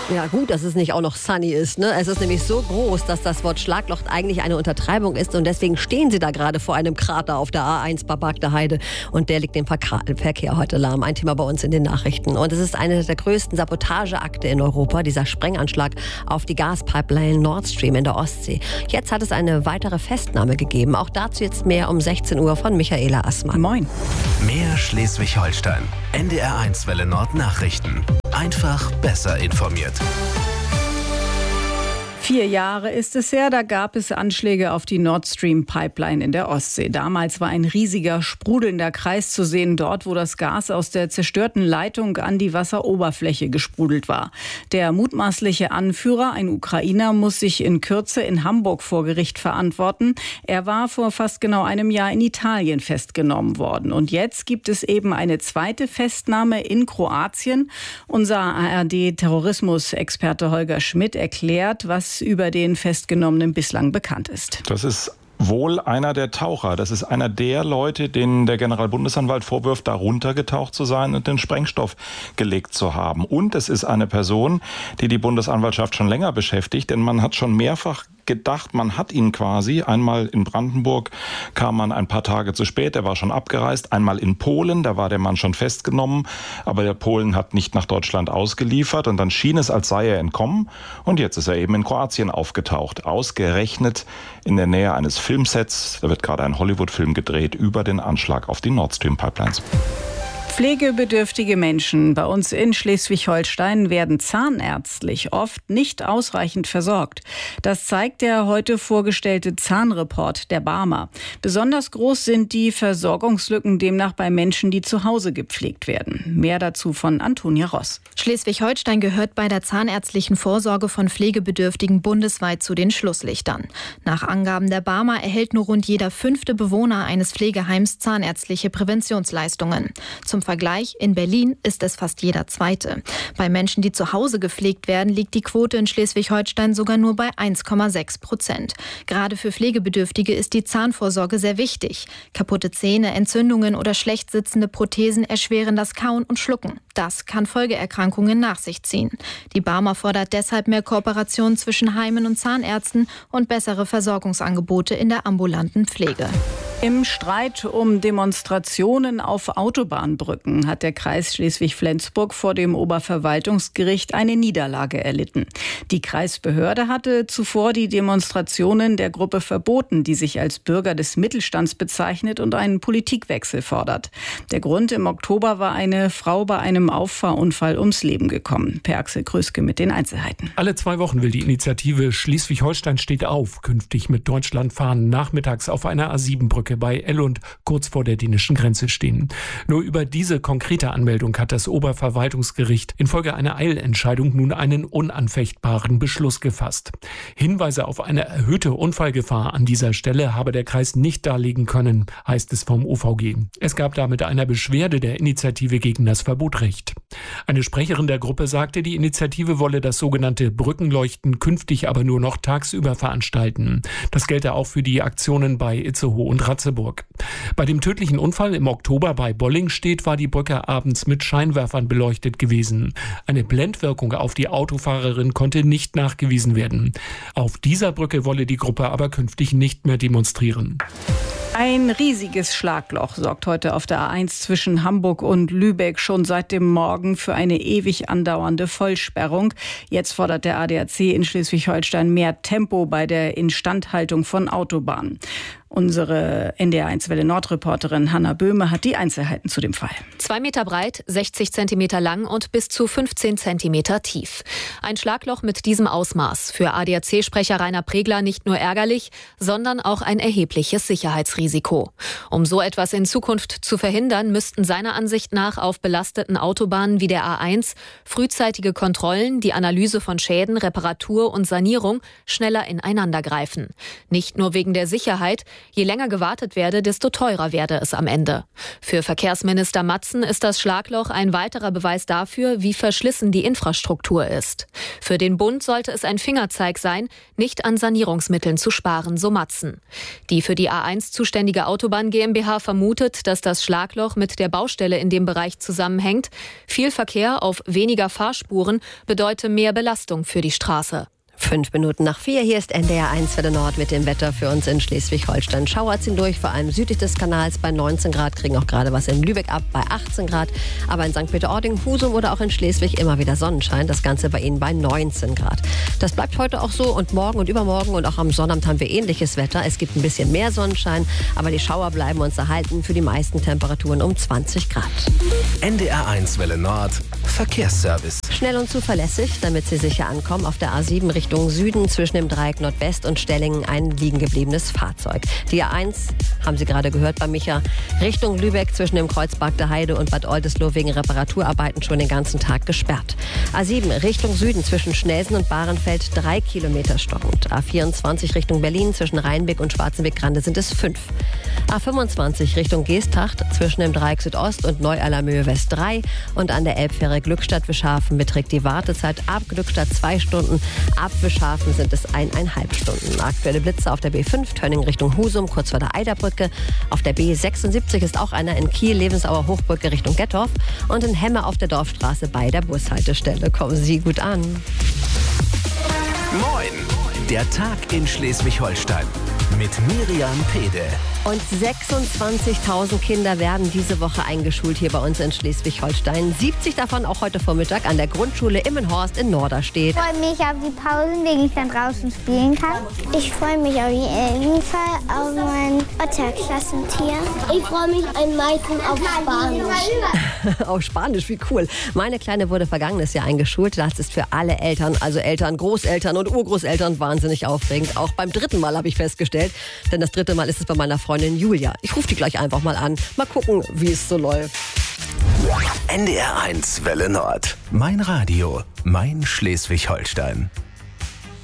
Ja gut, dass es nicht auch noch sunny ist, ne? Es ist nämlich so groß, dass das Wort Schlagloch eigentlich eine Untertreibung ist und deswegen stehen sie da gerade vor einem Krater auf der A1 Babakter Heide und der liegt dem Verkehr heute lahm. Ein Thema bei uns in den Nachrichten. Und es ist eine der größten Sabotageakte in Europa, dieser Sprenganschlag auf die Gaspipeline Nord Stream in der Ostsee. Jetzt hat es eine weitere Festnahme gegeben. Auch dazu jetzt mehr um 16 Uhr von Michaela Assmann. Moin. Mehr Schleswig-Holstein. NDR1 Welle Nord Nachrichten. Einfach besser informiert. 4 Jahre ist es her, da gab es Anschläge auf die Nord Stream Pipeline in der Ostsee. Damals war ein riesiger, sprudelnder Kreis zu sehen, dort wo das Gas aus der zerstörten Leitung an die Wasseroberfläche gesprudelt war. Der mutmaßliche Anführer, ein Ukrainer, muss sich in Kürze in Hamburg vor Gericht verantworten. Er war vor fast genau einem Jahr in Italien festgenommen worden. Und jetzt gibt es eben eine zweite Festnahme in Kroatien. Unser ARD-Terrorismusexperte Holger Schmidt erklärt, was über den Festgenommenen bislang bekannt ist. Das ist wohl einer der Taucher. Das ist einer der Leute, denen der Generalbundesanwalt vorwirft, darunter getaucht zu sein und den Sprengstoff gelegt zu haben. Und es ist eine Person, die die Bundesanwaltschaft schon länger beschäftigt, denn man hat schon mehrfach gedacht, man hat ihn quasi. Einmal in Brandenburg kam man ein paar Tage zu spät, er war schon abgereist. Einmal in Polen, da war der Mann schon festgenommen, aber der Polen hat nicht nach Deutschland ausgeliefert und dann schien es, als sei er entkommen. Und jetzt ist er eben in Kroatien aufgetaucht, ausgerechnet in der Nähe eines Filmsets. Da wird gerade ein Hollywood-Film gedreht über den Anschlag auf die Nord Stream Pipelines. Pflegebedürftige Menschen bei uns in Schleswig-Holstein werden zahnärztlich oft nicht ausreichend versorgt. Das zeigt der heute vorgestellte Zahnreport der Barmer. Besonders groß sind die Versorgungslücken demnach bei Menschen, die zu Hause gepflegt werden. Mehr dazu von Antonia Ross. Schleswig-Holstein gehört bei der zahnärztlichen Vorsorge von Pflegebedürftigen bundesweit zu den Schlusslichtern. Nach Angaben der Barmer erhält nur rund jeder 5. Bewohner eines Pflegeheims zahnärztliche Präventionsleistungen. Zum Vergleich, in Berlin ist es fast jeder 2. Bei Menschen, die zu Hause gepflegt werden, liegt die Quote in Schleswig-Holstein sogar nur bei 1,6%. Gerade für Pflegebedürftige ist die Zahnvorsorge sehr wichtig. Kaputte Zähne, Entzündungen oder schlecht sitzende Prothesen erschweren das Kauen und Schlucken. Das kann Folgeerkrankungen nach sich ziehen. Die Barmer fordert deshalb mehr Kooperation zwischen Heimen und Zahnärzten und bessere Versorgungsangebote in der ambulanten Pflege. Im Streit um Demonstrationen auf Autobahnbrücken hat der Kreis Schleswig-Flensburg vor dem Oberverwaltungsgericht eine Niederlage erlitten. Die Kreisbehörde hatte zuvor die Demonstrationen der Gruppe verboten, die sich als Bürger des Mittelstands bezeichnet und einen Politikwechsel fordert. Der Grund: im Oktober war eine Frau bei einem Auffahrunfall ums Leben gekommen. Per Axel Kröske mit den Einzelheiten. Alle 2 Wochen will die Initiative Schleswig-Holstein steht auf künftig mit Deutschlandfahnen nachmittags auf einer A7-Brücke bei Ellund kurz vor der dänischen Grenze stehen. Nur über diese konkrete Anmeldung hat das Oberverwaltungsgericht infolge einer Eilentscheidung nun einen unanfechtbaren Beschluss gefasst. Hinweise auf eine erhöhte Unfallgefahr an dieser Stelle habe der Kreis nicht darlegen können, heißt es vom OVG. Es gab damit einer Beschwerde der Initiative gegen das Verbot Recht. Eine Sprecherin der Gruppe sagte, die Initiative wolle das sogenannte Brückenleuchten künftig aber nur noch tagsüber veranstalten. Das gelte auch für die Aktionen bei Itzehoe und Ratzeburg. Bei dem tödlichen Unfall im Oktober bei Bollingstedt war die Brücke abends mit Scheinwerfern beleuchtet gewesen. Eine Blendwirkung auf die Autofahrerin konnte nicht nachgewiesen werden. Auf dieser Brücke wolle die Gruppe aber künftig nicht mehr demonstrieren. Ein riesiges Schlagloch sorgt heute auf der A1 zwischen Hamburg und Lübeck schon seit dem Morgen für eine ewig andauernde Vollsperrung. Jetzt fordert der ADAC in Schleswig-Holstein mehr Tempo bei der Instandhaltung von Autobahnen. Unsere NDR1 Welle Nord-Reporterin Hanna Böhme hat die Einzelheiten zu dem Fall. 2 Meter breit, 60 Zentimeter lang und bis zu 15 Zentimeter tief. Ein Schlagloch mit diesem Ausmaß. Für ADAC-Sprecher Rainer Pregler nicht nur ärgerlich, sondern auch ein erhebliches Sicherheitsrisiko. Um so etwas in Zukunft zu verhindern, müssten seiner Ansicht nach auf belasteten Autobahnen wie der A1 frühzeitige Kontrollen, die Analyse von Schäden, Reparatur und Sanierung schneller ineinander greifen. Nicht nur wegen der Sicherheit, Je länger gewartet werde, desto teurer werde es am Ende. Für Verkehrsminister Matzen ist das Schlagloch ein weiterer Beweis dafür, wie verschlissen die Infrastruktur ist. Für den Bund sollte es ein Fingerzeig sein, nicht an Sanierungsmitteln zu sparen, so Matzen. Die für die A1 zuständige Autobahn GmbH vermutet, dass das Schlagloch mit der Baustelle in dem Bereich zusammenhängt. Viel Verkehr auf weniger Fahrspuren bedeute mehr Belastung für die Straße. 4:05. Hier ist NDR 1 Welle Nord mit dem Wetter für uns in Schleswig-Holstein. Schauer ziehen durch, vor allem südlich des Kanals bei 19 Grad, kriegen auch gerade was in Lübeck ab bei 18 Grad. Aber in St. Peter-Ording, Husum oder auch in Schleswig immer wieder Sonnenschein. Das Ganze bei Ihnen bei 19 Grad. Das bleibt heute auch so und morgen und übermorgen und auch am Sonnabend haben wir ähnliches Wetter. Es gibt ein bisschen mehr Sonnenschein, aber die Schauer bleiben uns erhalten, für die meisten Temperaturen um 20 Grad. NDR 1 Welle Nord, Verkehrsservice. Schnell und zuverlässig, damit Sie sicher ankommen. Auf der A7 Richtung Süden zwischen dem Dreieck Nordwest und Stellingen ein liegen gebliebenes Fahrzeug. Die A1, haben Sie gerade gehört bei Micha, Richtung Lübeck zwischen dem Kreuzberg der Heide und Bad Oldesloe wegen Reparaturarbeiten schon den ganzen Tag gesperrt. A7 Richtung Süden zwischen Schnelsen und Bahrenfeld 3 Kilometer stockend. A24 Richtung Berlin zwischen Rheinbeck und Schwarzenbeck-Grande sind es 5. A25 Richtung Geesthacht zwischen dem Dreieck Südost und Neu-Allermöhe West 3 und an der Elbfähre Glückstadt-Wischhafen beträgt die Wartezeit ab Glückstadt 2 Stunden, ab Wischhafen sind es 1,5 Stunden. Aktuelle Blitze auf der B5 Tönning Richtung Husum, kurz vor der Eiderbrücke. Auf der B76 ist auch einer in Kiel, Lebensauer Hochbrücke Richtung Gettorf und in Hemme auf der Dorfstraße bei der Bushaltestelle. Kommen Sie gut an. Moin! Der Tag in Schleswig-Holstein mit Miriam Pede. Und 26.000 Kinder werden diese Woche eingeschult hier bei uns in Schleswig-Holstein. 70 davon auch heute Vormittag an der Grundschule Immenhorst in Norderstedt. Ich freue mich auf die Pausen, wegen ich dann draußen spielen kann. Ich freue mich auf jeden Fall auf mein Otterklassentier. Ich freue mich am meisten auf Spanisch. Auf Spanisch, wie cool. Meine Kleine wurde vergangenes Jahr eingeschult. Das ist für alle Eltern, also Eltern, Großeltern und Urgroßeltern wahnsinnig aufregend. Auch beim 3. Mal habe ich festgestellt. Denn das 3. Mal ist es bei meiner Freundin Julia. Ich rufe die gleich einfach mal an. Mal gucken, wie es so läuft. NDR 1 Welle Nord. Mein Radio, mein Schleswig-Holstein.